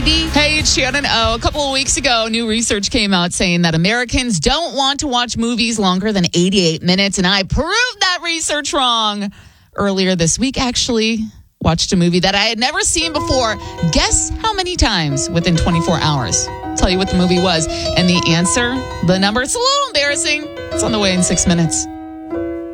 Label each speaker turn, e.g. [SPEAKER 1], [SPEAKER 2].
[SPEAKER 1] Hey, it's Shannon O. A couple of weeks ago, new research came out saying that Americans don't want to watch movies longer than 88 minutes, and I proved that research wrong. Earlier this week, actually, watched a movie that I had never seen before. Guess how many times within 24 hours? I'll tell you what the movie was. And the answer, the number, it's a little embarrassing. It's on the way in 6 minutes.